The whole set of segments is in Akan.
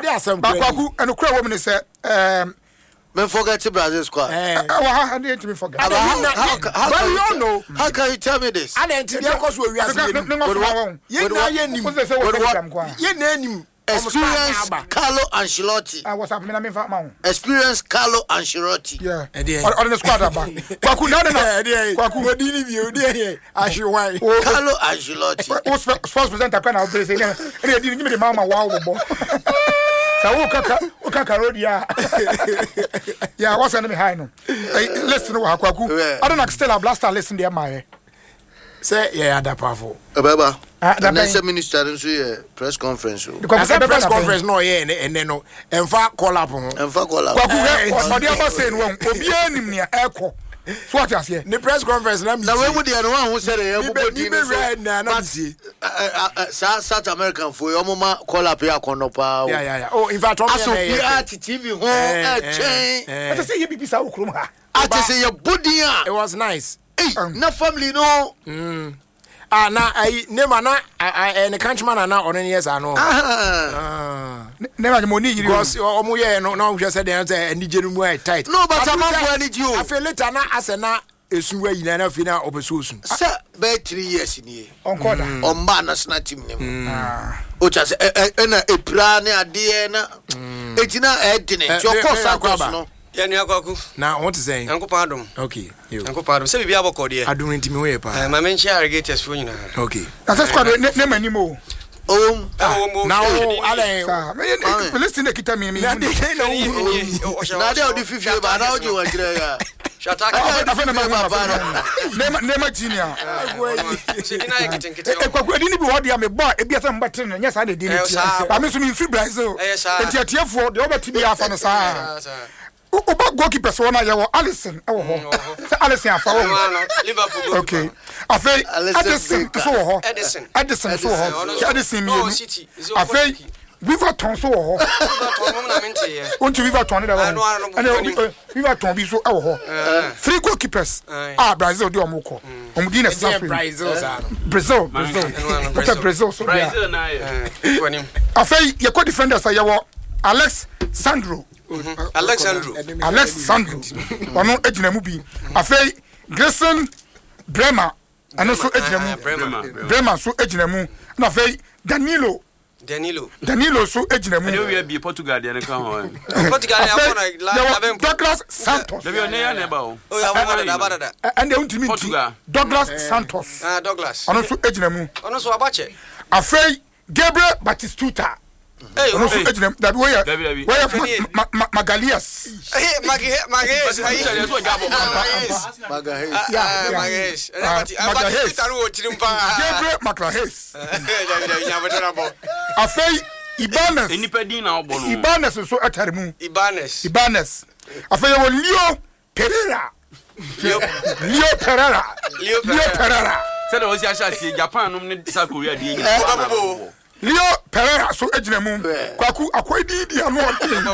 dey asem Kwaku and okra woman say men forget Brazil squad. How did you forget? How you know? How can you tell me this? And then today cause we are Experience Carlo Ancelotti. I was happening in my Experience Carlo Ancelotti. Yeah. On the squad about. Kwaku na Kwaku Odini bi odi ahwewan. Carlo Ancelotti. Sports presenter kan na be say na e dey give me the mama wow bo. Sa wo kaka rodia. Yeah, what's enemy high no. Listen wa Kwaku. I don't still a blaster listen there my. Say yeah that powerful. Baba. The next minister nso press conference. The press conference no yeah and no emfa call up ho. Emfa call up. Kwaku odi aba say no obi anim ne ekọ. So what you say? The press conference na me. Na we would the one who said everybody na see. South American for your mama call up here konopa. Yeah. Oh, in fact, aso bi at TV ho chain. I say you be sa okrum ha. I say your body. It was nice. Na family no. Na I nema na the countryman na on years ano. Never money because omo ye no na hwe say dem say ani jeru mu tight. No but am for ani ji o. I feel later na asena esuwa yina na fi na obesosu. Sir, be 3 years ni. Onkoda. Omba national team ni mu. O cha say na epra ne ade na. Etina edine. Choko sakos no. Ya ni Kwaku. Na what is saying? Yanko padom. Okay. Yanko padom. Se bibia bokọ de. Adum ntimi we pa. Ma menchi irrigators fo nyina. Okay. Na say squad ne manimo. Now ale. Listen to kita mi. Na de na de odi fifie ba na oji wa kire ya. Shataka. Nema junior. Se dina yeketenkete. Kwaku edi ni bi wodi am bo e bia say mbatre no nya sa de di ni ti. Ba me so mi fi Brazil. Enti atiefo de oba tibi afa no sa. Oba goalkeeper so na ye wo Alisson e wo ho. Say Alisson afa wo. Liverpool. Okay. Afei Edison so wo ho. Edison so wo ho. Edison mi. Afei Vivaton so wo ho. Vivaton na mente ye. Onto Vivaton da wo. And Vivaton bi so e wo ho. 3 goalkeepers. Brazil de omoko. Omudi na sa Brazil. Brazil so ya. Brazil na ye. Afei ye co defenders ye wo Alex Sandro. Alexandro. Ono ejina mu bi. Afei Grayson Bremer. Ano so ejina mu. Bremer so ejina mu. Na afei Danilo so ejina mu. We be Portugal dey kan ho. Portugal ya na Douglas Santos. Dey be na neighbor o. Oh ya abada. And they untimi Douglas Santos. Douglas. Ono so ejina mu. Ono so abache. Afei Gabriel Batistuta. Hey, that way Magalias. Magahes. Afei Ibanez. Ibanez so atarimu. Ibanez. Afei Leo Pereira. Say the Osia Japan no ne South Korea dey. Leo Pereira so ejina mu Kwaku akwadi di anu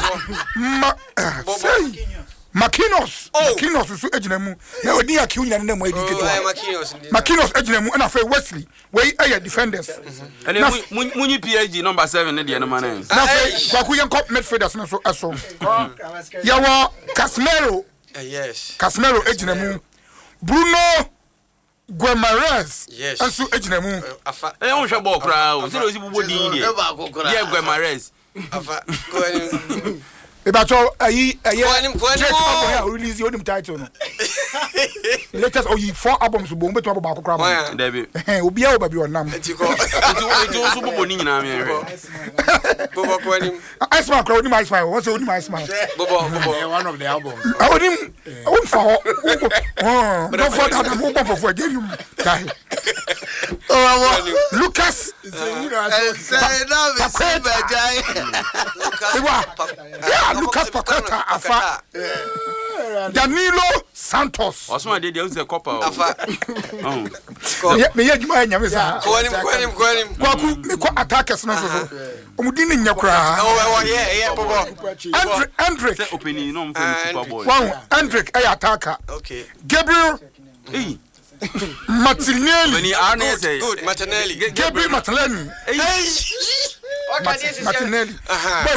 Makinos so ejina mu na odi akiu nya na mu edi keto Makinos ejina mu na fe Wesley we aye defenders and munyi PSG number 7 ne de no man na fe Kwaku yen cop midfielders no so eso yawo Casemiro Casemiro ejina mu Bruno Guimaraes asu ejina mu afa won hwe ball kra o se o si bubo din die ye Guimaraes afa Ebacho ayi Kwani release onim title no latest 4 albums bo mbeto abo ba kokra ma David obi a obabi onam enti so bubo ni nyina me bobo kwani Ice Man crowd ni Ice Man what's onim Ice Man bobo one of the albums onim on for no for that mo bo for again guy Lucas Lucas Paqueta afa Danilo Santos Osman dey use the copper afa me ye juma nya me sa kwani Kwaku me ko attackers no so omudi ni nya kura bobo Hendrik say opening no mfa super boy Hendrik ay attacker okay Gabriel Martinelli when he Arne say good Martinelli Gabriel Martinelli Martinelli